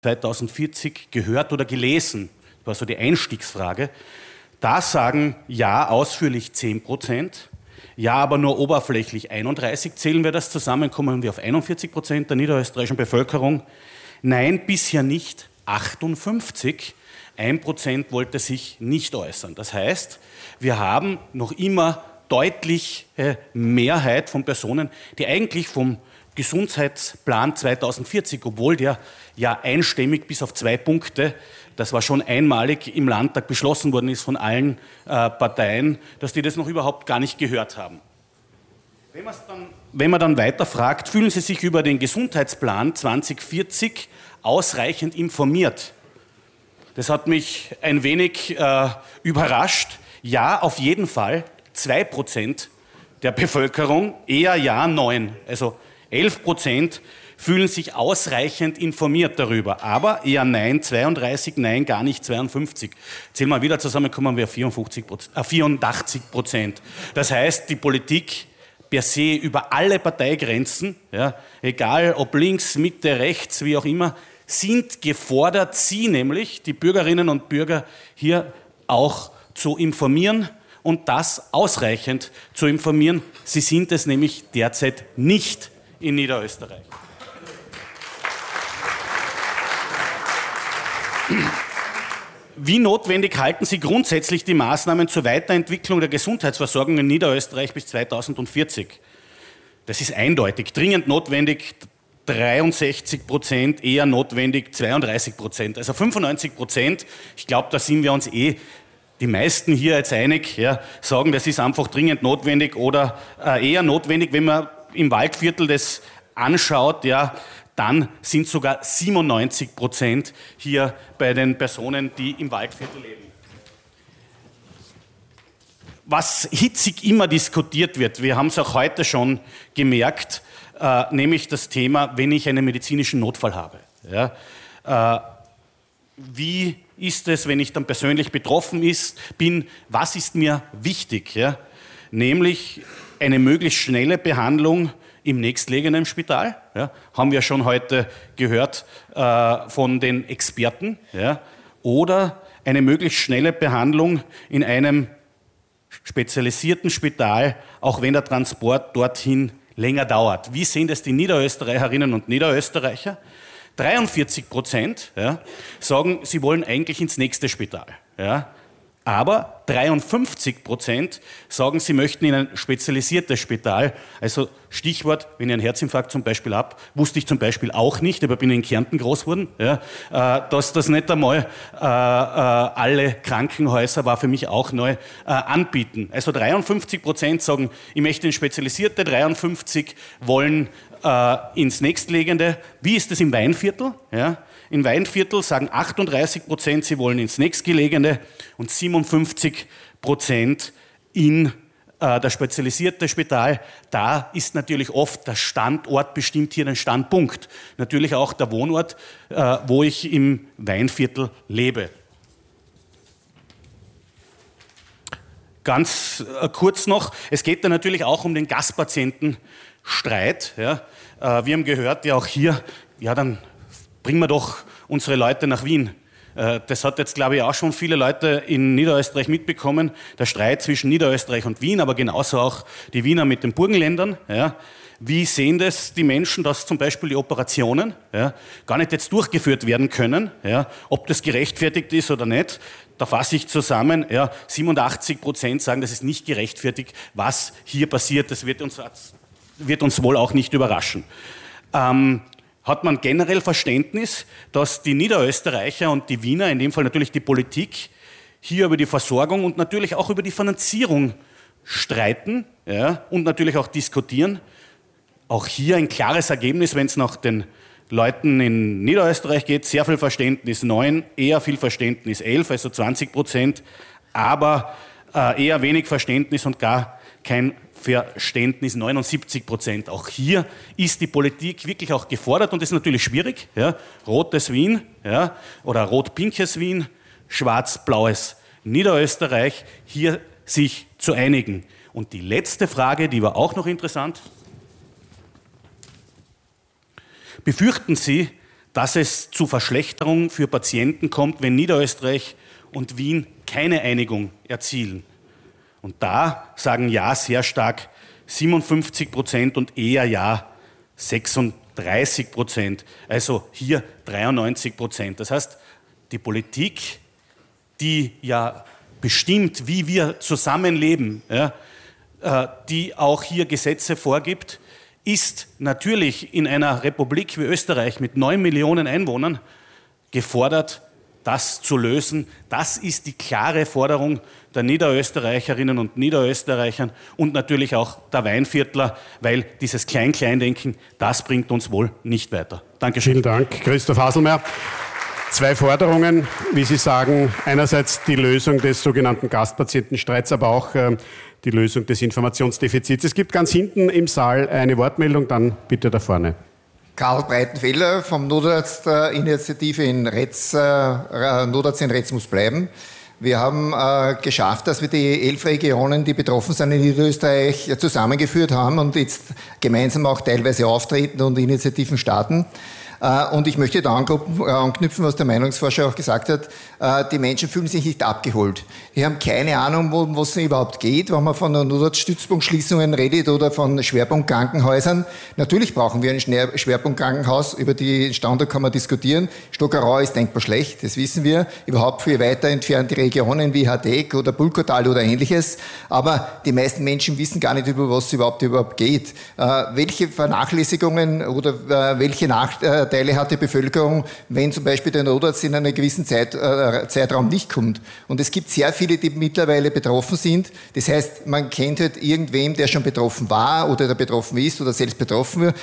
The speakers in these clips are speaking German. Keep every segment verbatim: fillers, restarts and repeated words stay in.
zweitausendvierzig gehört oder gelesen? Das war so die Einstiegsfrage. Da sagen ja ausführlich zehn Prozent, ja aber nur oberflächlich einunddreißig. Zählen wir das zusammen, kommen wir auf einundvierzig Prozent der niederösterreichischen Bevölkerung. Nein, bisher nicht, achtundfünfzig. Ein Prozent wollte sich nicht äußern. Das heißt, wir haben noch immer deutlich äh, Mehrheit von Personen, die eigentlich vom Gesundheitsplan zweitausendvierzig, obwohl der ja einstimmig bis auf zwei Punkte, das war schon einmalig im Landtag beschlossen worden ist von allen äh, Parteien, dass die das noch überhaupt gar nicht gehört haben. Wenn, dann, wenn man dann weiter fragt, fühlen Sie sich über den Gesundheitsplan zweitausendvierzig ausreichend informiert? Das hat mich ein wenig äh, überrascht. Ja, auf jeden Fall, zwei Prozent der Bevölkerung, eher ja, neun. Also elf Prozent fühlen sich ausreichend informiert darüber. Aber eher nein, zweiunddreißig, nein, gar nicht, zweiundfünfzig. Zählen wir wieder zusammen, kommen wir auf vierundachtzig Prozent. Das heißt, die Politik per se über alle Parteigrenzen, ja, egal ob links, Mitte, rechts, wie auch immer, sind gefordert, Sie nämlich, die Bürgerinnen und Bürger, hier auch zu informieren und das ausreichend zu informieren. Sie sind es nämlich derzeit nicht in Niederösterreich. Wie notwendig halten Sie grundsätzlich die Maßnahmen zur Weiterentwicklung der Gesundheitsversorgung in Niederösterreich bis zweitausendvierzig? Das ist eindeutig, dringend notwendig, dreiundsechzig Prozent, eher notwendig, zweiunddreißig Prozent. Also fünfundneunzig Prozent, ich glaube, da sind wir uns eh die meisten hier jetzt einig, ja, sagen, das ist einfach dringend notwendig oder äh, eher notwendig, wenn man im Waldviertel das anschaut, ja, dann sind sogar siebenundneunzig Prozent hier bei den Personen, die im Waldviertel leben. Was hitzig immer diskutiert wird, wir haben es auch heute schon gemerkt, äh, nämlich das Thema, wenn ich einen medizinischen Notfall habe. Ja, äh, wie ist es, wenn ich dann persönlich betroffen ist, bin, was ist mir wichtig? Ja? Nämlich eine möglichst schnelle Behandlung im nächstliegenden Spital, ja, haben wir schon heute gehört äh, von den Experten, ja, oder eine möglichst schnelle Behandlung in einem spezialisierten Spital, auch wenn der Transport dorthin länger dauert. Wie sehen das die Niederösterreicherinnen und Niederösterreicher? dreiundvierzig Prozent ja, sagen, sie wollen eigentlich ins nächste Spital. Ja. Aber dreiundfünfzig Prozent sagen, sie möchten in ein spezialisiertes Spital. Also Stichwort, wenn ich einen Herzinfarkt zum Beispiel habe, wusste ich zum Beispiel auch nicht, aber bin in Kärnten groß geworden, ja, äh, dass das nicht einmal äh, äh, alle Krankenhäuser, war für mich auch neu, äh, anbieten. Also dreiundfünfzig Prozent sagen, ich möchte in spezialisierte, dreiundfünfzig wollen äh, ins nächstliegende. Wie ist das im Weinviertel? Ja? Im Weinviertel sagen achtunddreißig Prozent, sie wollen ins nächstgelegene und siebenundfünfzig Prozent in äh, das spezialisierte Spital. Da ist natürlich oft der Standort bestimmt hier den Standpunkt. Natürlich auch der Wohnort, äh, wo ich im Weinviertel lebe. Ganz äh, kurz noch, es geht da natürlich auch um den Gastpatientenstreit. Ja. Äh, wir haben gehört, ja auch hier, ja dann bringen wir doch unsere Leute nach Wien. Das hat jetzt, glaube ich, auch schon viele Leute in Niederösterreich mitbekommen. Der Streit zwischen Niederösterreich und Wien, aber genauso auch die Wiener mit den Burgenländern. Ja. Wie sehen das die Menschen, dass zum Beispiel die Operationen ja, gar nicht jetzt durchgeführt werden können? Ja. Ob das gerechtfertigt ist oder nicht, da fasse ich zusammen. Ja, siebenundachtzig Prozent sagen, das ist nicht gerechtfertigt, was hier passiert. Das wird uns, wird uns wohl auch nicht überraschen. Ähm, Hat man generell Verständnis, dass die Niederösterreicher und die Wiener, in dem Fall natürlich die Politik, hier über die Versorgung und natürlich auch über die Finanzierung streiten ja, und natürlich auch diskutieren? Auch hier ein klares Ergebnis, wenn es nach den Leuten in Niederösterreich geht, sehr viel Verständnis, neun, eher viel Verständnis, elf, also zwanzig Prozent, aber äh, eher wenig Verständnis und gar kein Verständnis, neunundsiebzig Prozent. Auch hier ist die Politik wirklich auch gefordert und das ist natürlich schwierig. Ja. Rotes Wien ja, oder rot-pinkes Wien, schwarz-blaues Niederösterreich, hier sich zu einigen. Und die letzte Frage, die war auch noch interessant. Befürchten Sie, dass es zu Verschlechterungen für Patienten kommt, wenn Niederösterreich und Wien keine Einigung erzielen. Und da sagen Ja sehr stark siebenundfünfzig Prozent und eher Ja sechsunddreißig Prozent. Also hier dreiundneunzig Prozent. Das heißt, die Politik, die ja bestimmt, wie wir zusammenleben, ja, äh, die auch hier Gesetze vorgibt, ist natürlich in einer Republik wie Österreich mit neun Millionen Einwohnern gefordert, das zu lösen. Das ist die klare Forderung der Niederösterreicherinnen und Niederösterreichern und natürlich auch der Weinviertler, weil dieses Klein-Klein-Denken, das bringt uns wohl nicht weiter. Dankeschön. Vielen Dank, Christoph Haselmeier. Zwei Forderungen, wie Sie sagen, einerseits die Lösung des sogenannten Gastpatientenstreits, aber auch äh, die Lösung des Informationsdefizits. Es gibt ganz hinten im Saal eine Wortmeldung, dann bitte da vorne. Karl Breitenfelder vom Notarztinitiative in Retz, äh, Notarzt in Retz muss bleiben. Wir haben äh, geschafft, dass wir die elf Regionen, die betroffen sind in Niederösterreich, zusammengeführt haben und jetzt gemeinsam auch teilweise auftreten und Initiativen starten. Und ich möchte da anknüpfen, was der Meinungsforscher auch gesagt hat, die Menschen fühlen sich nicht abgeholt. Die haben keine Ahnung, worum es überhaupt geht, wenn man von Notarztstützpunktschließungen redet oder von Schwerpunktkrankenhäusern. Natürlich brauchen wir ein Schwerpunktkrankenhaus, über den Standort kann man diskutieren. Stockerau ist denkbar schlecht, das wissen wir. Überhaupt für weiter entfernte Regionen wie Hardeck oder Pulkotal oder ähnliches. Aber die meisten Menschen wissen gar nicht, über was es überhaupt, überhaupt geht. Welche Vernachlässigungen oder welche Nachteile Teile hat die Bevölkerung, wenn zum Beispiel der Notarzt in einem gewissen Zeit, äh, Zeitraum nicht kommt. Und es gibt sehr viele, die mittlerweile betroffen sind. Das heißt, man kennt halt irgendwem, der schon betroffen war oder der betroffen ist oder selbst betroffen,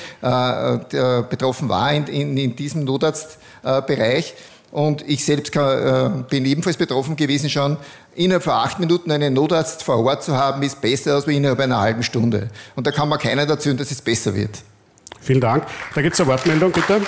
äh, betroffen war in, in, in diesem Notarztbereich. Äh, Und ich selbst kann, äh, bin ebenfalls betroffen gewesen schon. Innerhalb von acht Minuten einen Notarzt vor Ort zu haben, ist besser als innerhalb einer halben Stunde. Und da kann man keiner dazu, dass es besser wird. Vielen Dank. Da gibt es eine Wortmeldung, bitte.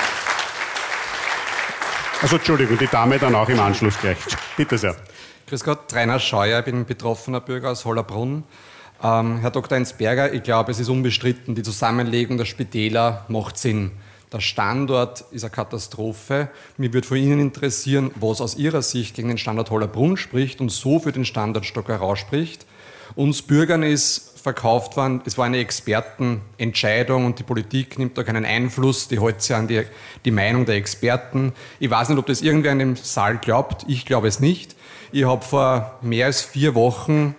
Also Entschuldigung, die Dame dann auch im Anschluss gleich. Bitte sehr. Grüß Gott, Rainer Scheuer, ich bin betroffener Bürger aus Hollabrunn. Ähm, Herr Doktor Enzberger, ich glaube, es ist unbestritten, die Zusammenlegung der Spitäler macht Sinn. Der Standort ist eine Katastrophe. Mir würde von Ihnen interessieren, was aus Ihrer Sicht gegen den Standort Hollabrunn spricht und so für den Standort Stockerau spricht. Uns Bürgern ist verkauft worden, es war eine Expertenentscheidung und die Politik nimmt da keinen Einfluss, die hält sich an die, die Meinung der Experten. Ich weiß nicht, ob das irgendwer in dem Saal glaubt, ich glaube es nicht. Ich habe vor mehr als vier Wochen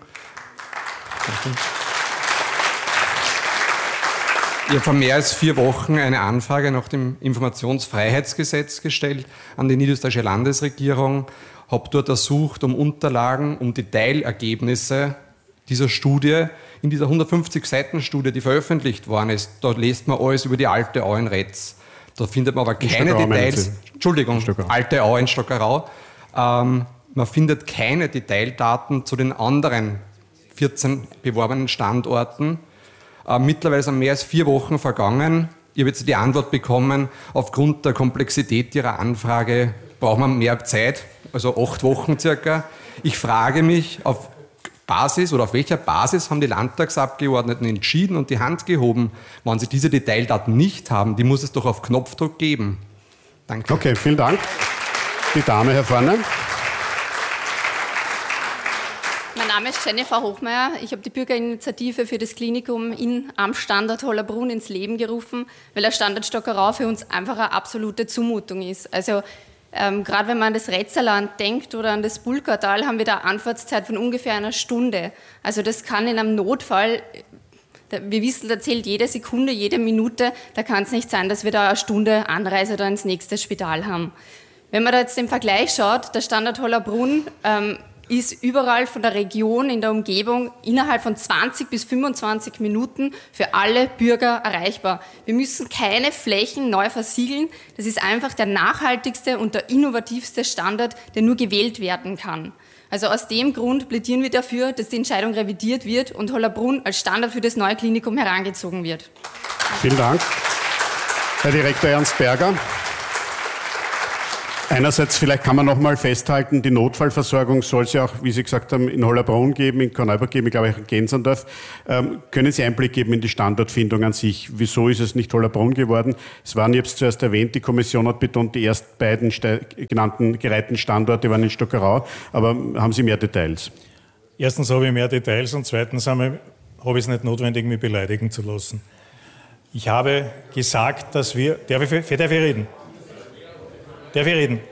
Ich habe vor mehr als vier Wochen eine Anfrage nach dem Informationsfreiheitsgesetz gestellt an die niederösterreichische Landesregierung, habe dort ersucht um Unterlagen, um die Teilergebnisse dieser Studie. In dieser hundertfünfzig Seiten Studie, die veröffentlicht worden ist, da liest man alles über die alte Au in Retz. Da findet man aber keine Details. Entschuldigung, alte Au in Stockerau. Ähm, man findet keine Detaildaten zu den anderen vierzehn beworbenen Standorten. Äh, mittlerweile sind mehr als vier Wochen vergangen. Ich habe jetzt die Antwort bekommen, aufgrund der Komplexität Ihrer Anfrage braucht man mehr Zeit, also acht Wochen circa. Ich frage mich, auf Basis oder auf welcher Basis haben die Landtagsabgeordneten entschieden und die Hand gehoben, wenn sie diese Detaildaten nicht haben? Die muss es doch auf Knopfdruck geben. Danke. Okay, vielen Dank. Die Dame hier vorne. Mein Name ist Jennifer Hochmeier. Ich habe die Bürgerinitiative für das Klinikum in, am Standort Hollabrunn ins Leben gerufen, weil der Standort Stockerau für uns einfach eine absolute Zumutung ist. Also ähm, gerade wenn man an das Retzerland denkt oder an das Pulkotal, haben wir da eine Anfahrtszeit von ungefähr einer Stunde. Also das kann in einem Notfall, wir wissen, da zählt jede Sekunde, jede Minute, da kann es nicht sein, dass wir da eine Stunde Anreise oder ins nächste Spital haben. Wenn man da jetzt den Vergleich schaut, der Standort Hollabrunn ähm, ist überall von der Region in der Umgebung innerhalb von zwanzig bis fünfundzwanzig Minuten für alle Bürger erreichbar. Wir müssen keine Flächen neu versiegeln. Das ist einfach der nachhaltigste und der innovativste Standard, der nur gewählt werden kann. Also aus dem Grund plädieren wir dafür, dass die Entscheidung revidiert wird und Hollabrunn als Standard für das neue Klinikum herangezogen wird. Vielen Dank. Herr Direktor Ernst Berger. Einerseits, vielleicht kann man noch mal festhalten, die Notfallversorgung soll es ja auch, wie Sie gesagt haben, in Hollabrunn geben, in Korneuburg geben, ich glaube auch in Gensendorf. Ähm, können Sie Einblick geben in die Standortfindung an sich? Wieso ist es nicht Hollabrunn geworden? Es waren, ich habe es zuerst erwähnt, die Kommission hat betont, die erst beiden Ste- genannten gereihten Standorte waren in Stockerau. Aber haben Sie mehr Details? Erstens habe ich mehr Details und zweitens habe ich es nicht notwendig, mich beleidigen zu lassen. Ich habe gesagt, dass wir... Darf ich, darf ich reden? Darf ich reden?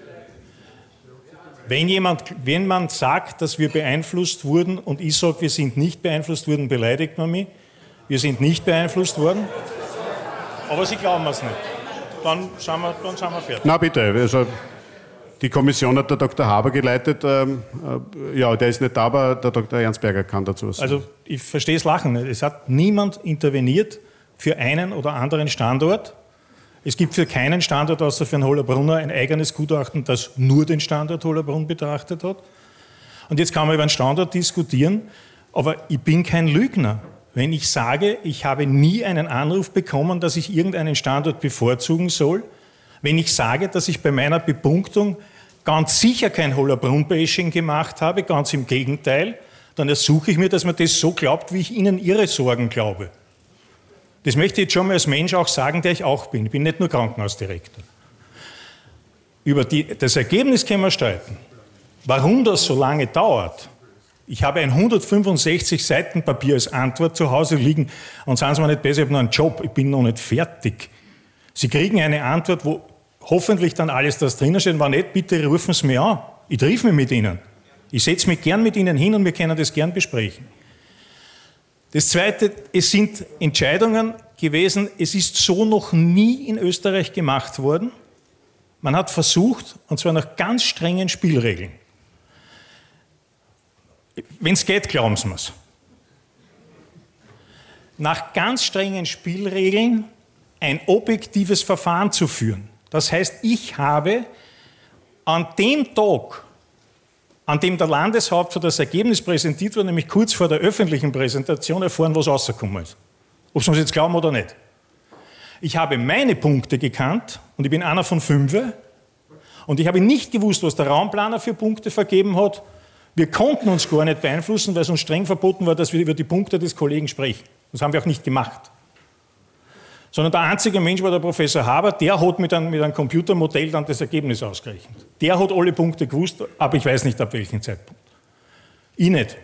Wenn jemand, wenn man sagt, dass wir beeinflusst wurden und ich sage, wir sind nicht beeinflusst worden, beleidigt man mich. Wir sind nicht beeinflusst worden. Aber Sie glauben es nicht. Dann sind wir, dann sind wir fertig. Na bitte, also die Kommission hat der Doktor Haber geleitet. Ähm, äh, ja, der ist nicht da, aber der Doktor Ernstberger kann dazu was sagen. Also ich verstehe das Lachen nicht. Es hat niemand interveniert für einen oder anderen Standort. Es gibt für keinen Standort außer für den Hollabrunner ein eigenes Gutachten, das nur den Standort Hollabrunn betrachtet hat. Und jetzt kann man über einen Standort diskutieren, aber ich bin kein Lügner. Wenn ich sage, ich habe nie einen Anruf bekommen, dass ich irgendeinen Standort bevorzugen soll, wenn ich sage, dass ich bei meiner Bepunktung ganz sicher kein Hollabrunn-Bashing gemacht habe, ganz im Gegenteil, dann ersuche ich mir, dass man das so glaubt, wie ich Ihnen Ihre Sorgen glaube. Das möchte ich jetzt schon mal als Mensch auch sagen, der ich auch bin. Ich bin nicht nur Krankenhausdirektor. Über die, das Ergebnis können wir streiten. Warum das so lange dauert? Ich habe ein hundertfünfundsechzig Seiten Papier als Antwort zu Hause liegen und sagen Sie mir nicht besser, ich habe noch einen Job, ich bin noch nicht fertig. Sie kriegen eine Antwort, wo hoffentlich dann alles das drinnen steht. Wenn nicht, bitte rufen Sie mich an. Ich treffe mich mit Ihnen. Ich setze mich gern mit Ihnen hin und wir können das gern besprechen. Das Zweite, es sind Entscheidungen gewesen, es ist so noch nie in Österreich gemacht worden. Man hat versucht, und zwar nach ganz strengen Spielregeln. Wenn es geht, glauben Sie mir's. Nach ganz strengen Spielregeln ein objektives Verfahren zu führen. Das heißt, ich habe an dem Tag, an dem der Landeshauptmann das Ergebnis präsentiert wurde, nämlich kurz vor der öffentlichen Präsentation, erfahren, was rausgekommen ist. Ob Sie mir jetzt glauben oder nicht. Ich habe meine Punkte gekannt und ich bin einer von fünf und ich habe nicht gewusst, was der Raumplaner für Punkte vergeben hat. Wir konnten uns gar nicht beeinflussen, weil es uns streng verboten war, dass wir über die Punkte des Kollegen sprechen. Das haben wir auch nicht gemacht. Sondern der einzige Mensch war der Professor Haber, der hat mit einem, mit einem Computermodell dann das Ergebnis ausgerechnet. Der hat alle Punkte gewusst, aber ich weiß nicht, ab welchem Zeitpunkt. Ich nicht.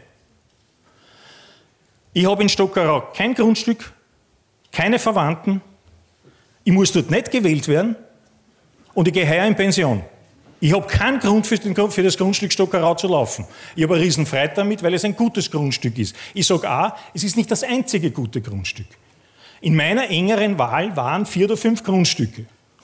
Ich habe in Stockerau kein Grundstück, keine Verwandten, ich muss dort nicht gewählt werden und ich gehe heuer in Pension. Ich habe keinen Grund für, den, für das Grundstück Stockerau zu laufen. Ich habe eine Riesenfreude damit, weil es ein gutes Grundstück ist. Ich sage auch, es ist nicht das einzige gute Grundstück. In meiner engeren Wahl waren vier oder fünf Grundstücke.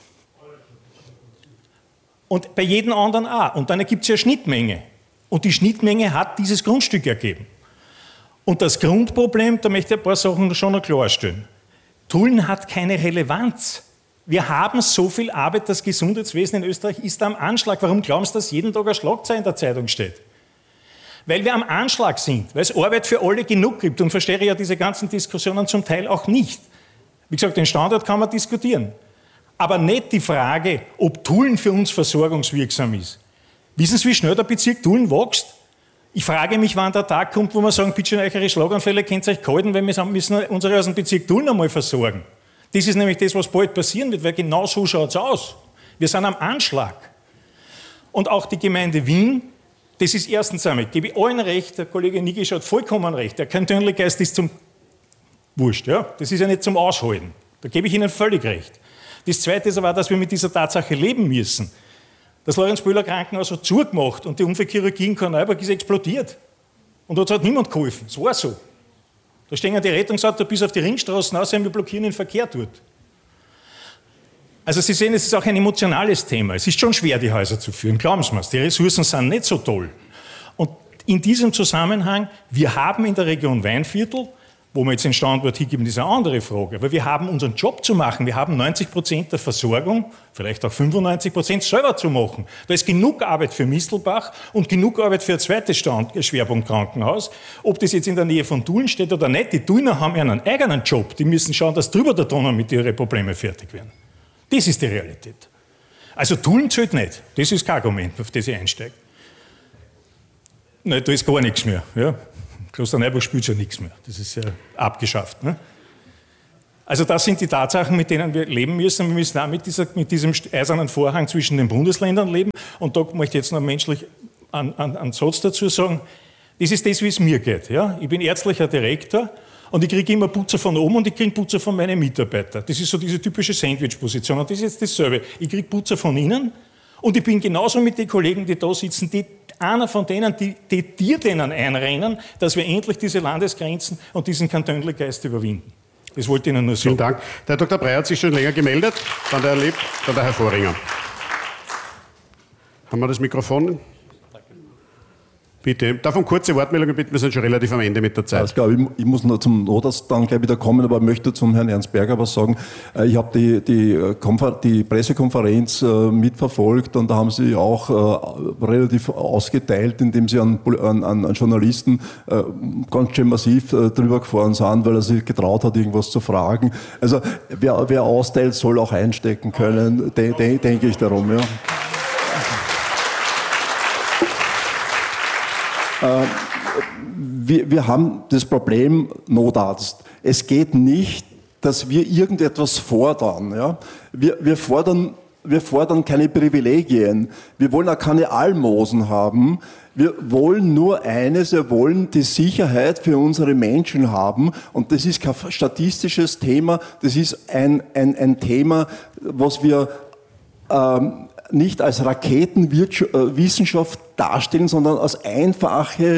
Und bei jedem anderen auch. Und dann ergibt es ja eine Schnittmenge. Und die Schnittmenge hat dieses Grundstück ergeben. Und das Grundproblem, da möchte ich ein paar Sachen schon noch klarstellen. Tulln hat keine Relevanz. Wir haben so viel Arbeit, das Gesundheitswesen in Österreich ist am Anschlag. Warum glauben Sie, dass jeden Tag eine Schlagzeile in der Zeitung steht? Weil wir am Anschlag sind, weil es Arbeit für alle genug gibt und verstehe ja diese ganzen Diskussionen zum Teil auch nicht. Wie gesagt, den Standort kann man diskutieren. Aber nicht die Frage, ob Tulln für uns versorgungswirksam ist. Wissen Sie, wie schnell der Bezirk Tulln wächst? Ich frage mich, wann der Tag kommt, wo wir sagen, bitte schön, eure Schlaganfälle könnt ihr euch halten, weil wir müssen unsere aus dem Bezirk Tulln einmal versorgen. Das ist nämlich das, was bald passieren wird, weil genau so schaut es aus. Wir sind am Anschlag. Und auch die Gemeinde Wien, das ist erstens einmal, gebe ich allen recht, der Kollege Nigisch hat vollkommen recht, der Kantönlegeist ist zum Wurscht, ja? Das ist ja nicht zum Aushalten. Da gebe ich Ihnen völlig recht. Das Zweite ist aber auch, dass wir mit dieser Tatsache leben müssen. Das Lorenz-Böhler-Krankenhaus hat zugemacht und die Unfallchirurgie in Korneuburg ist explodiert. Und dort hat niemand geholfen. Es war so. Da stehen die Rettungsautos bis auf die Ringstraßen aus und wir blockieren den Verkehr dort. Also Sie sehen, es ist auch ein emotionales Thema. Es ist schon schwer, die Häuser zu führen, glauben Sie mir. Die Ressourcen sind nicht so toll. Und in diesem Zusammenhang, wir haben in der Region Weinviertel, wo wir jetzt den Standort hingeben, ist eine andere Frage. Aber wir haben unseren Job zu machen. Wir haben neunzig Prozent der Versorgung, vielleicht auch fünfundneunzig Prozent selber zu machen. Da ist genug Arbeit für Mistelbach und genug Arbeit für ein zweites Stand, Schwerpunktkrankenhaus. Ob das jetzt in der Nähe von Tulln steht oder nicht, die Tullner haben einen eigenen Job. Die müssen schauen, dass drüber der Donau mit ihren Problemen fertig werden. Das ist die Realität. Also Tulln zählt nicht. Das ist kein Argument, auf das ich einsteige. Nein, da ist gar nichts mehr. Ja. Klosterneuburg spielt schon nichts mehr. Das ist ja abgeschafft. Ne? Also das sind die Tatsachen, mit denen wir leben müssen. Wir müssen auch mit, dieser, mit diesem eisernen Vorhang zwischen den Bundesländern leben. Und da möchte ich jetzt noch menschlich einen, einen, einen Satz dazu sagen. Das ist das, wie es mir geht. Ja? Ich bin ärztlicher Direktor und ich kriege immer Putzer von oben und ich kriege Putzer von meinen Mitarbeitern. Das ist so diese typische Sandwich-Position. Und das ist jetzt dasselbe. Ich kriege Putzer von Ihnen und ich bin genauso mit den Kollegen, die da sitzen, die, einer von denen, die, die dir denen einrennen, dass wir endlich diese Landesgrenzen und diesen Kantönlegeist überwinden. Das wollte ich Ihnen nur sagen. Vielen Dank. Der Herr Doktor Breyer hat sich schon länger gemeldet. Dann der Herr Lieb, dann der Herr Vorringer. Haben wir das Mikrofon? Bitte. Davon kurze Wortmeldungen bitten, wir sind schon relativ am Ende mit der Zeit. Also, ich, glaube, ich, ich muss noch zum Notarzt dann gleich wieder kommen, aber ich möchte zum Herrn Ernst Berger was sagen. Ich habe die, die, Konfer- die Pressekonferenz äh, mitverfolgt und da haben Sie auch äh, relativ ausgeteilt, indem Sie an, an, an Journalisten äh, ganz schön massiv äh, drüber gefahren sind, weil er sich getraut hat, irgendwas zu fragen. Also wer, wer austeilt, soll auch einstecken können, de, de, denke ich darum. Ja. Wir, wir haben das Problem Notarzt. Es geht nicht, dass wir irgendetwas fordern. Ja? Wir, wir, fordern wir fordern keine Privilegien. Wir wollen auch keine Almosen haben. Wir wollen nur eines, wir wollen die Sicherheit für unsere Menschen haben. Und das ist kein statistisches Thema, das ist ein, ein, ein Thema, was wir ähm, nicht als Raketenwissenschaft darstellen, sondern als einfache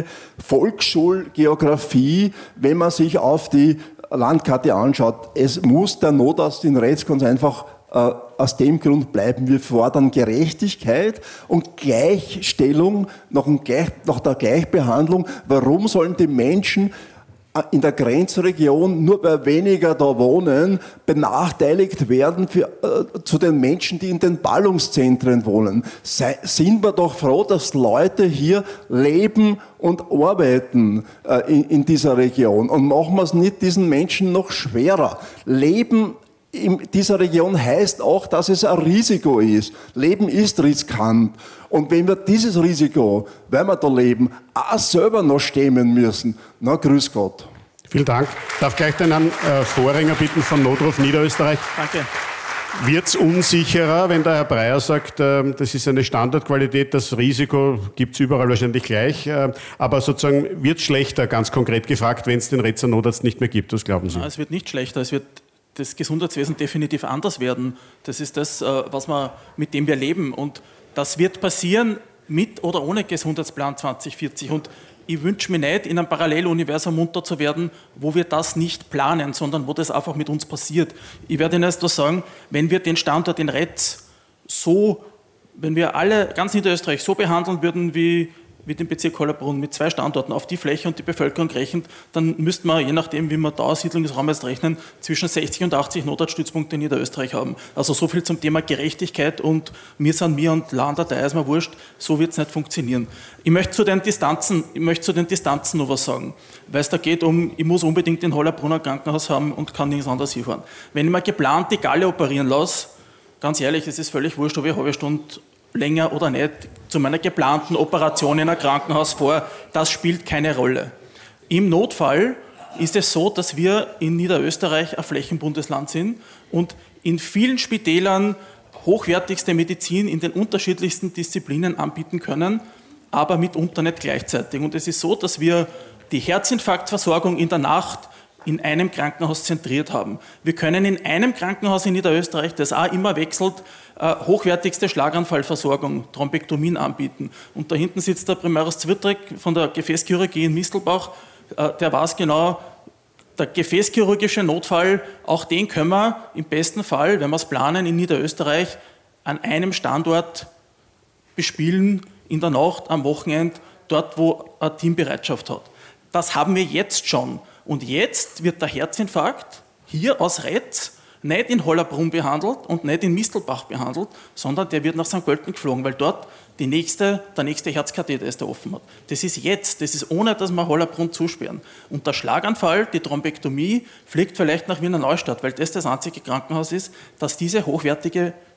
Volksschulgeografie, wenn man sich auf die Landkarte anschaut. Es muss der Notarzt in Retz ganz einfach äh, aus dem Grund bleiben. Wir fordern Gerechtigkeit und Gleichstellung nach, Gleich, nach der Gleichbehandlung. Warum sollen die Menschen in der Grenzregion, nur weil weniger da wohnen, benachteiligt werden für, äh, zu den Menschen, die in den Ballungszentren wohnen. Sei, sind wir doch froh, dass Leute hier leben und arbeiten äh, in, in dieser Region. Und machen wir es nicht diesen Menschen noch schwerer. Leben in dieser Region heißt auch, dass es ein Risiko ist. Leben ist riskant. Und wenn wir dieses Risiko, weil wir da leben, auch selber noch stemmen müssen, na grüß Gott. Vielen Dank. Ich darf gleich den Herrn äh, Vorringer bitten von Notruf Niederösterreich. Danke. Wird es unsicherer, wenn der Herr Breyer sagt, äh, das ist eine Standardqualität, das Risiko gibt es überall wahrscheinlich gleich, äh, aber sozusagen wird es schlechter, ganz konkret gefragt, wenn es den Retzer Notarzt nicht mehr gibt? Was glauben Sie? Na, es wird nicht schlechter, es wird das Gesundheitswesen definitiv anders werden. Das ist das, was wir, mit dem wir leben. Und das wird passieren mit oder ohne Gesundheitsplan zwanzig vierzig. Und ich wünsche mir nicht, in einem Paralleluniversum munter zu werden, wo wir das nicht planen, sondern wo das einfach mit uns passiert. Ich werde Ihnen erst nur sagen, wenn wir den Standort in Retz so, wenn wir alle, ganz Niederösterreich, so behandeln würden wie wie den Bezirk Hollabrunn mit zwei Standorten auf die Fläche und die Bevölkerung rechnet, dann müssten wir, je nachdem, wie wir da Siedlungsraum jetzt rechnen, zwischen sechzig und achtzig Notarztstützpunkte in Niederösterreich haben. Also so viel zum Thema Gerechtigkeit und mir sind mir und Landdatei ist mir wurscht, so wird es nicht funktionieren. Ich möchte zu den Distanzen, ich möchte zu den Distanzen noch was sagen, weil es da geht um, ich muss unbedingt den Hollabrunner Krankenhaus haben und kann nirgends anders hinfahren. Wenn ich mir geplant die Galle operieren lasse, ganz ehrlich, es ist völlig wurscht, ob ich eine halbe Stunde länger oder nicht, zu meiner geplanten Operation in einem Krankenhaus vor, das spielt keine Rolle. Im Notfall ist es so, dass wir in Niederösterreich ein Flächenbundesland sind und in vielen Spitälern hochwertigste Medizin in den unterschiedlichsten Disziplinen anbieten können, aber mitunter nicht gleichzeitig. Und es ist so, dass wir die Herzinfarktversorgung in der Nacht in einem Krankenhaus zentriert haben. Wir können in einem Krankenhaus in Niederösterreich, das auch immer wechselt, äh, hochwertigste Schlaganfallversorgung, Thrombektomien anbieten. Und da hinten sitzt der Primarus Zwirtrek von der Gefäßchirurgie in Mistelbach, äh, der weiß genau, der gefäßchirurgische Notfall, auch den können wir im besten Fall, wenn wir es planen, in Niederösterreich an einem Standort bespielen, in der Nacht, am Wochenende, dort, wo ein Team Bereitschaft hat. Das haben wir jetzt schon. Und jetzt wird der Herzinfarkt hier aus Retz nicht in Hollabrunn behandelt und nicht in Mistelbach behandelt, sondern der wird nach Sankt Pölten geflogen, weil dort die nächste, der nächste Herzkatheter ist, der offen hat. Das ist jetzt, das ist ohne, dass wir Hollabrunn zusperren. Und der Schlaganfall, die Thrombektomie, fliegt vielleicht nach Wiener Neustadt, weil das das einzige Krankenhaus ist, das diese hochwertige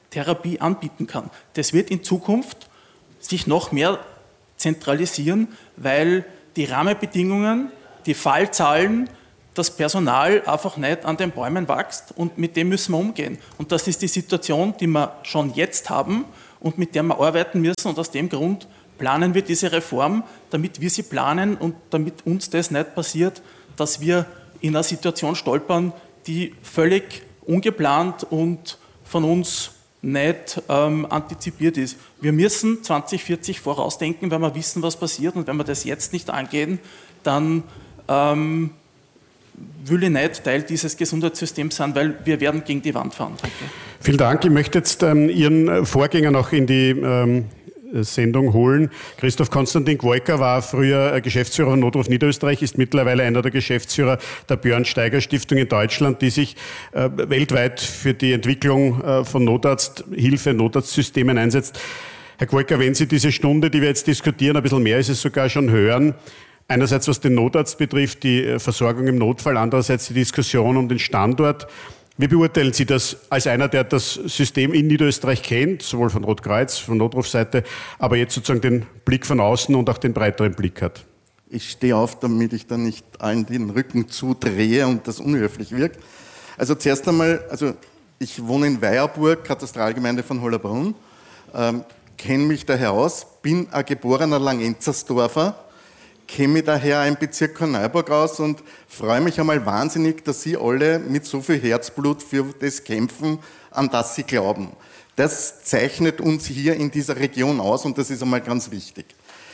Therapie anbieten kann. Das wird in Zukunft sich noch mehr zentralisieren, weil die Rahmenbedingungen, die Fallzahlen, das Personal einfach nicht an den Bäumen wächst und mit dem müssen wir umgehen. Und das ist die Situation, die wir schon jetzt haben und mit der wir arbeiten müssen und aus dem Grund planen wir diese Reform, damit wir sie planen und damit uns das nicht passiert, dass wir in einer Situation stolpern, die völlig ungeplant und von uns nicht ähm, antizipiert ist. Wir müssen zwanzig vierzig vorausdenken, wenn wir wissen, was passiert, und wenn wir das jetzt nicht angehen, dann ähm, will ich nicht Teil dieses Gesundheitssystems sein, weil wir werden gegen die Wand fahren. Danke. Vielen Dank. Ich möchte jetzt ähm, Ihren Vorgänger noch in die ähm, Sendung holen. Christoph Konstantin Gwoika war früher Geschäftsführer von Notruf Niederösterreich, ist mittlerweile einer der Geschäftsführer der Björn-Steiger-Stiftung in Deutschland, die sich äh, weltweit für die Entwicklung äh, von Notarzthilfe, Notarztsystemen einsetzt. Herr Gwoika, wenn Sie diese Stunde, die wir jetzt diskutieren, ein bisschen mehr ist es sogar schon hören, einerseits was den Notarzt betrifft, die Versorgung im Notfall, andererseits die Diskussion um den Standort. Wie beurteilen Sie das als einer, der das System in Niederösterreich kennt, sowohl von Rotkreuz, von Notrufseite, aber jetzt sozusagen den Blick von außen und auch den breiteren Blick hat? Ich stehe auf, damit ich dann nicht allen den Rücken zudrehe und das unhöflich wirkt. Also zuerst einmal, also ich wohne in Weierburg, Katastralgemeinde von Hollabrunn, ähm, kenne mich daher aus, bin ein geborener Langenzersdorfer, kenne mich daher im Bezirk Korneuburg aus und freue mich einmal wahnsinnig, dass Sie alle mit so viel Herzblut für das kämpfen, an das Sie glauben. Das zeichnet uns hier in dieser Region aus und das ist einmal ganz wichtig.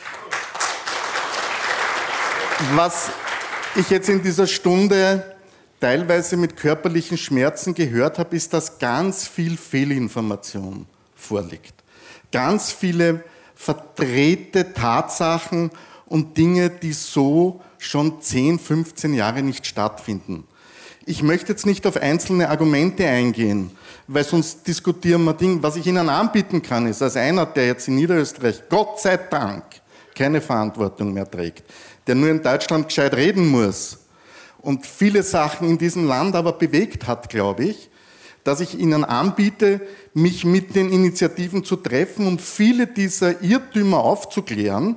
Was ich jetzt in dieser Stunde teilweise mit körperlichen Schmerzen gehört habe, ist, dass ganz viel Fehlinformation vorliegt. Ganz viele verdrehte Tatsachen und Dinge, die so schon zehn, fünfzehn Jahre nicht stattfinden. Ich möchte jetzt nicht auf einzelne Argumente eingehen, weil sonst diskutieren wir Dinge. Was ich Ihnen anbieten kann, ist, als einer, der jetzt in Niederösterreich, Gott sei Dank, keine Verantwortung mehr trägt, der nur in Deutschland gescheit reden muss und viele Sachen in diesem Land aber bewegt hat, glaube ich, dass ich Ihnen anbiete, mich mit den Initiativen zu treffen und viele dieser Irrtümer aufzuklären,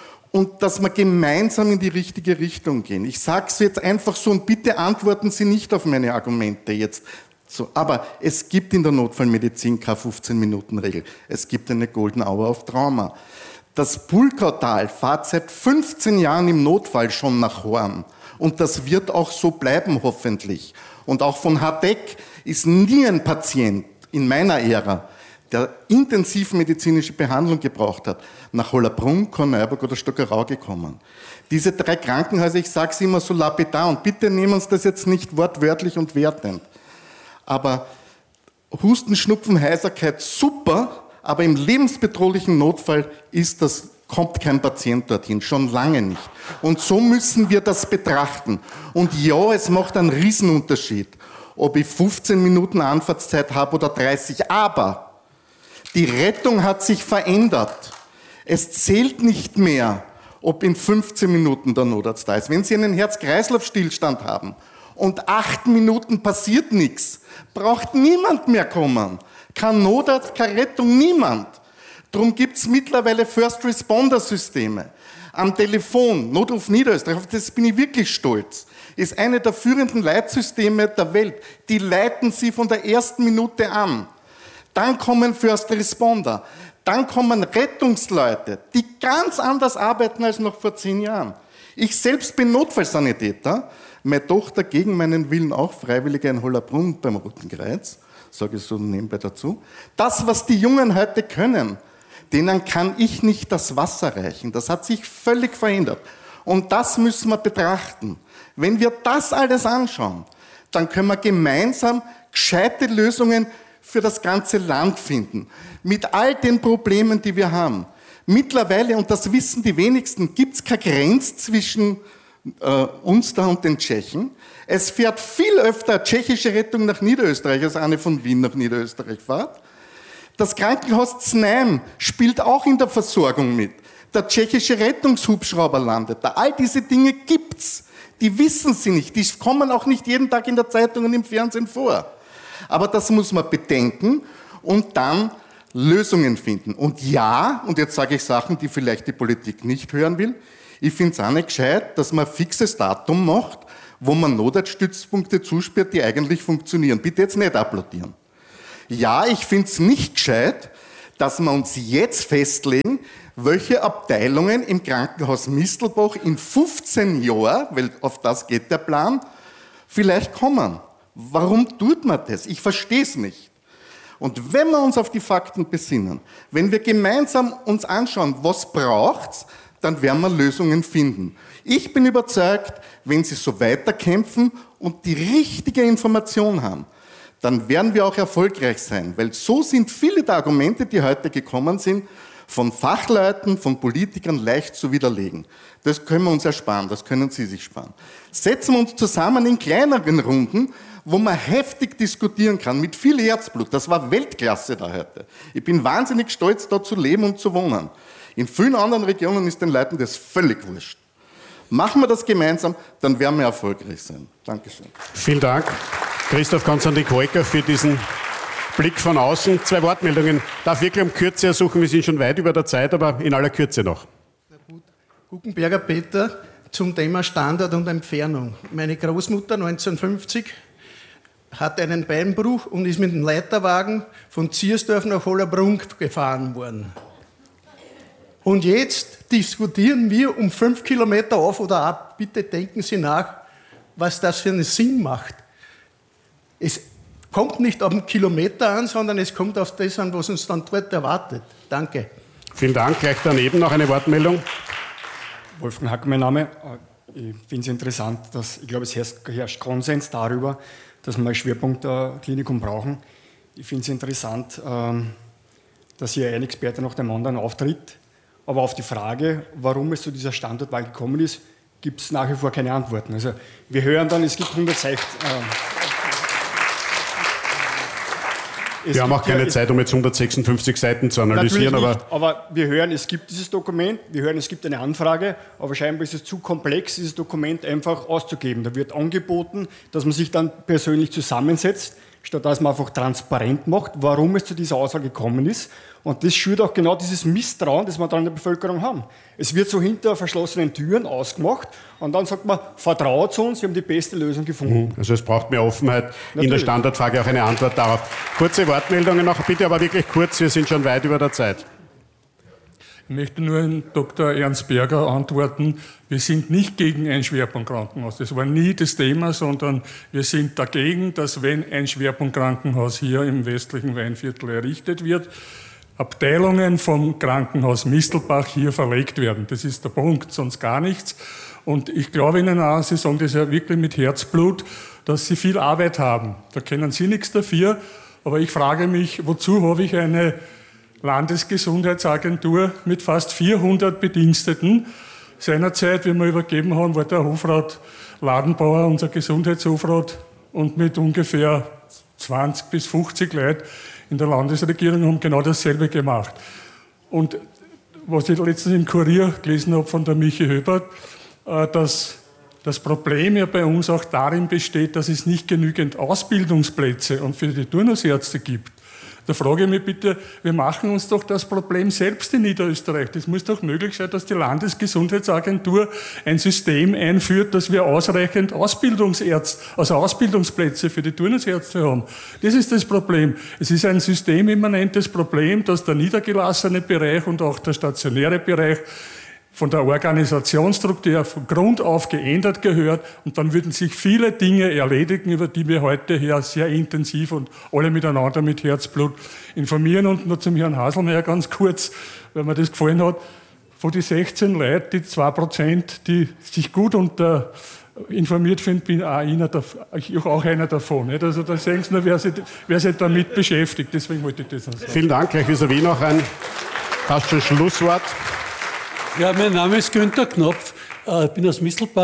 und dass wir gemeinsam in die richtige Richtung gehen. Ich sage es jetzt einfach so und bitte antworten Sie nicht auf meine Argumente jetzt. So, aber es gibt in der Notfallmedizin keine fünfzehn-Minuten-Regel. Es gibt eine Golden Hour auf Trauma. Das Pulkautal fährt seit fünfzehn Jahren im Notfall schon nach Horn. Und das wird auch so bleiben, hoffentlich. Und auch von Hadeck ist nie ein Patient in meiner Ära, der intensivmedizinische Behandlung gebraucht hat, nach Hollabrunn, Korneuburg oder Stockerau gekommen. Diese drei Krankenhäuser, ich sage es immer so lapidar, und bitte nehmen Sie das jetzt nicht wortwörtlich und wertend, aber Husten, Schnupfen, Heiserkeit, super, aber im lebensbedrohlichen Notfall ist das, kommt kein Patient dorthin, schon lange nicht. Und so müssen wir das betrachten. Und ja, es macht einen Riesenunterschied, ob ich fünfzehn Minuten Anfahrtszeit habe oder dreißig, aber die Rettung hat sich verändert. Es zählt nicht mehr, ob in fünfzehn Minuten der Notarzt da ist. Wenn Sie einen Herz-Kreislauf-Stillstand haben und acht Minuten passiert nichts, braucht niemand mehr kommen. Kein Notarzt, keine Rettung, niemand. Darum gibt es mittlerweile First-Responder-Systeme. Am Telefon, Notruf Niederösterreich, auf das bin ich wirklich stolz, ist eine der führenden Leitsysteme der Welt. Die leiten Sie von der ersten Minute an. Dann kommen First Responder, dann kommen Rettungsleute, die ganz anders arbeiten als noch vor zehn Jahren. Ich selbst bin Notfallsanitäter, meine Tochter gegen meinen Willen auch Freiwillige in Hollabrunn beim Roten Kreuz, sage ich so nebenbei dazu. Das, was die Jungen heute können, denen kann ich nicht das Wasser reichen. Das hat sich völlig verändert. Und das müssen wir betrachten. Wenn wir das alles anschauen, dann können wir gemeinsam gescheite Lösungen für das ganze Land finden. Mit all den Problemen, die wir haben. Mittlerweile, und das wissen die wenigsten, gibt es keine Grenze zwischen äh, uns da und den Tschechen. Es fährt viel öfter eine tschechische Rettung nach Niederösterreich, als eine von Wien nach Niederösterreich fährt. Das Krankenhaus Znaim spielt auch in der Versorgung mit. Der tschechische Rettungshubschrauber landet da. All diese Dinge gibt's. Die wissen Sie nicht. Die kommen auch nicht jeden Tag in der Zeitung und im Fernsehen vor. Aber das muss man bedenken und dann Lösungen finden. Und ja, und jetzt sage ich Sachen, die vielleicht die Politik nicht hören will, ich finde es auch nicht gescheit, dass man ein fixes Datum macht, wo man Notarztstützpunkte zusperrt, die eigentlich funktionieren. Bitte jetzt nicht applaudieren. Ja, ich finde es nicht gescheit, dass wir uns jetzt festlegen, welche Abteilungen im Krankenhaus Mistelbach in fünfzehn Jahren, weil auf das geht der Plan, vielleicht kommen. Warum tut man das? Ich verstehe es nicht. Und wenn wir uns auf die Fakten besinnen, wenn wir gemeinsam uns anschauen, was braucht's, dann werden wir Lösungen finden. Ich bin überzeugt, wenn Sie so weiterkämpfen und die richtige Information haben, dann werden wir auch erfolgreich sein. Weil so sind viele der Argumente, die heute gekommen sind, von Fachleuten, von Politikern leicht zu widerlegen. Das können wir uns ersparen, das können Sie sich sparen. Setzen wir uns zusammen in kleineren Runden, wo man heftig diskutieren kann, mit viel Herzblut. Das war Weltklasse da heute. Ich bin wahnsinnig stolz, da zu leben und zu wohnen. In vielen anderen Regionen ist den Leuten das völlig wurscht. Machen wir das gemeinsam, dann werden wir erfolgreich sein. Dankeschön. Vielen Dank, Christoph Konstantin-Koika, für diesen Blick von außen. Zwei Wortmeldungen. Darf wirklich um Kürze ersuchen, wir sind schon weit über der Zeit, aber in aller Kürze noch. Guckenberger Peter zum Thema Standort und Entfernung. Meine Großmutter neunzehnhundertfünfzig hat einen Beinbruch und ist mit dem Leiterwagen von Ziersdorf nach Hollerbrunn gefahren worden. Und jetzt diskutieren wir um fünf Kilometer auf oder ab. Bitte denken Sie nach, was das für einen Sinn macht. Es kommt nicht auf den Kilometer an, sondern es kommt auf das an, was uns dann dort erwartet. Danke. Vielen Dank. Gleich daneben noch eine Wortmeldung. Wolfgang Hack, mein Name. Ich finde es interessant, dass, ich glaube, es herrscht Konsens darüber, dass wir ein Schwerpunktklinikum brauchen. Ich finde es interessant, dass hier ein Experte nach dem anderen auftritt. Aber auf die Frage, warum es zu dieser Standortwahl gekommen ist, gibt es nach wie vor keine Antworten. Also wir hören dann, es gibt hundert Seiten. Äh, wir haben auch keine ja, Zeit, um jetzt hundertsechsundfünfzig Seiten zu analysieren. Aber, nicht, aber wir hören, es gibt dieses Dokument, wir hören, es gibt eine Anfrage, aber scheinbar ist es zu komplex, dieses Dokument einfach auszugeben. Da wird angeboten, dass man sich dann persönlich zusammensetzt, statt dass man einfach transparent macht, warum es zu dieser Auswahl gekommen ist. Und das schürt auch genau dieses Misstrauen, das wir dann in der Bevölkerung haben. Es wird so hinter verschlossenen Türen ausgemacht und dann sagt man, vertraut zu uns, wir haben die beste Lösung gefunden. Also es braucht mehr Offenheit. Natürlich. In der Standardfrage auch eine Antwort darauf. Kurze Wortmeldungen noch, bitte aber wirklich kurz, wir sind schon weit über der Zeit. Ich möchte nur an Doktor Ernst Berger antworten, wir sind nicht gegen ein Schwerpunktkrankenhaus. Das war nie das Thema, sondern wir sind dagegen, dass wenn ein Schwerpunktkrankenhaus hier im westlichen Weinviertel errichtet wird, Abteilungen vom Krankenhaus Mistelbach hier verlegt werden. Das ist der Punkt, sonst gar nichts. Und ich glaube Ihnen auch, Sie sagen das ja wirklich mit Herzblut, dass Sie viel Arbeit haben. Da können Sie nichts dafür. Aber ich frage mich, wozu habe ich eine Landesgesundheitsagentur mit fast vierhundert Bediensteten? Seinerzeit, wie wir übergeben haben, war der Hofrat Ladenbauer, unser Gesundheitshofrat, und mit ungefähr zwanzig bis fünfzig Leuten in der Landesregierung haben genau dasselbe gemacht. Und was ich letztens im Kurier gelesen habe von der Michi Höbert, dass das Problem ja bei uns auch darin besteht, dass es nicht genügend Ausbildungsplätze und für die Turnusärzte gibt. Da frage ich mich bitte, wir machen uns doch das Problem selbst in Niederösterreich. Das muss doch möglich sein, dass die Landesgesundheitsagentur ein System einführt, dass wir ausreichend Ausbildungsärzte, also Ausbildungsplätze für die Turnusärzte haben. Das ist das Problem. Es ist ein systemimmanentes Problem, dass der niedergelassene Bereich und auch der stationäre Bereich von der Organisationsstruktur von Grund auf geändert gehört, und dann würden sich viele Dinge erledigen, über die wir heute hier sehr intensiv und alle miteinander mit Herzblut informieren. Und nur zum Herrn Haselmeier ganz kurz, weil mir das gefallen hat, von den sechzehn Leuten, die zwei Prozent, die sich gut unter informiert finden, bin auch einer, ich auch einer davon. Nicht? Also da sehen Sie nur, wer sich, wer sich damit beschäftigt. Deswegen wollte ich das noch sagen. Vielen Dank. Gleich vis-à-vis noch ein fast schon Schlusswort. Ja, mein Name ist Günther Knopf, ich bin aus Mistelbach.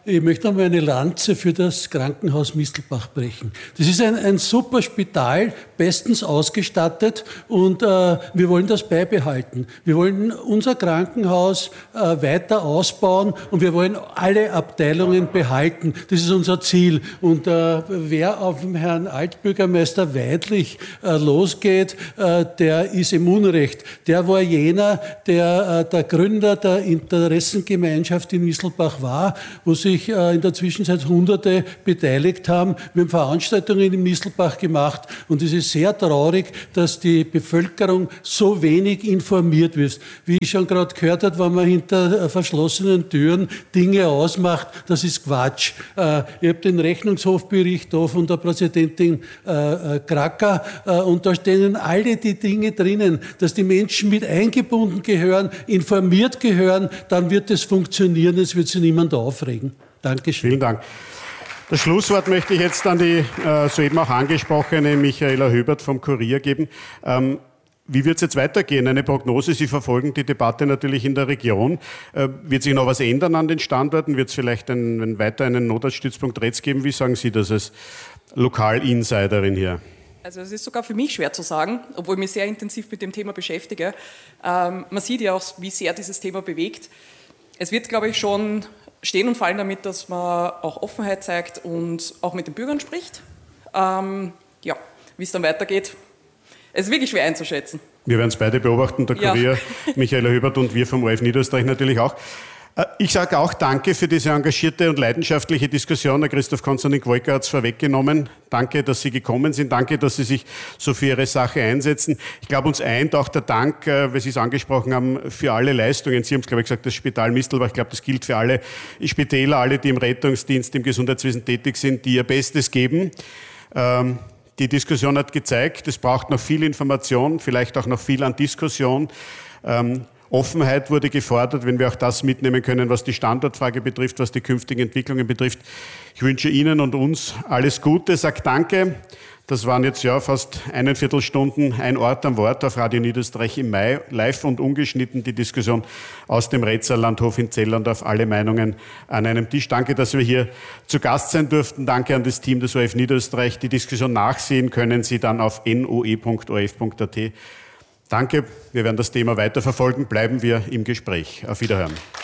ich möchte einmal eine Lanze für das Krankenhaus Mistelbach brechen. Das ist ein, ein super Spital, bestens ausgestattet und äh, wir wollen das beibehalten. Wir wollen unser Krankenhaus äh, weiter ausbauen und wir wollen alle Abteilungen behalten. Das ist unser Ziel. Und äh, wer auf den Herrn Altbürgermeister Weidlich äh, losgeht, äh, der ist im Unrecht. Der war jener, der äh, der Gründer der Interessengemeinschaft in Mistelbach war, wo sich äh, in der Zwischenzeit Hunderte beteiligt haben. Wir haben Veranstaltungen in Mistelbach gemacht und es ist sehr traurig, dass die Bevölkerung so wenig informiert wird. Wie ich schon gerade gehört habe, wenn man hinter verschlossenen Türen Dinge ausmacht, das ist Quatsch. Äh, ich habe den Rechnungshofbericht da von der Präsidentin äh, Kracker äh, und da stehen alle die Dinge drinnen, dass die Menschen mit eingebunden gehören, informiert gehören, dann wird es funktionieren, es wird sich niemand aufregen. Dankeschön. Vielen Dank. Das Schlusswort möchte ich jetzt an die äh, soeben auch angesprochene Michaela Höbert vom Kurier geben. Ähm, Wie wird es jetzt weitergehen? Eine Prognose, Sie verfolgen die Debatte natürlich in der Region. Äh, wird sich noch was ändern an den Standorten? Wird es vielleicht ein, ein, weiter einen Notarztstützpunkt Retz geben? Wie sagen Sie das als Lokal-Insiderin hier? Also es ist sogar für mich schwer zu sagen, obwohl ich mich sehr intensiv mit dem Thema beschäftige. Ähm, man sieht ja auch, wie sehr dieses Thema bewegt. Es wird, glaube ich, schon stehen und fallen damit, dass man auch Offenheit zeigt und auch mit den Bürgern spricht. Ähm, ja, wie es dann weitergeht, es ist wirklich schwer einzuschätzen. Wir werden es beide beobachten, der Kurier, ja. Michaela Höbert und wir vom O R F Niederösterreich natürlich auch. Ich sage auch Danke für diese engagierte und leidenschaftliche Diskussion. Der Christoph Konstantin-Gwolka hat es vorweggenommen. Danke, dass Sie gekommen sind. Danke, dass Sie sich so für Ihre Sache einsetzen. Ich glaube, uns eint auch der Dank, weil Sie es angesprochen haben, für alle Leistungen. Sie haben es, glaube ich, gesagt, das Spital Mistelbach. Ich glaube, das gilt für alle Spitäler, alle, die im Rettungsdienst, im Gesundheitswesen tätig sind, die ihr Bestes geben. Ähm, die Diskussion hat gezeigt, es braucht noch viel Information, vielleicht auch noch viel an Diskussion. Ähm, Offenheit wurde gefordert, wenn wir auch das mitnehmen können, was die Standortfrage betrifft, was die künftigen Entwicklungen betrifft. Ich wünsche Ihnen und uns alles Gute, sage Danke. Das waren jetzt ja fast eine Viertelstunden, ein Ort am Wort auf Radio Niederösterreich im Mai, live und ungeschnitten die Diskussion aus dem Retzer Landhof in Zelland auf alle Meinungen an einem Tisch. Danke, dass wir hier zu Gast sein durften. Danke an das Team des O R F Niederösterreich. Die Diskussion nachsehen können Sie dann auf n o e punkt o r f punkt a t. Danke, wir werden das Thema weiterverfolgen. Bleiben wir im Gespräch. Auf Wiederhören.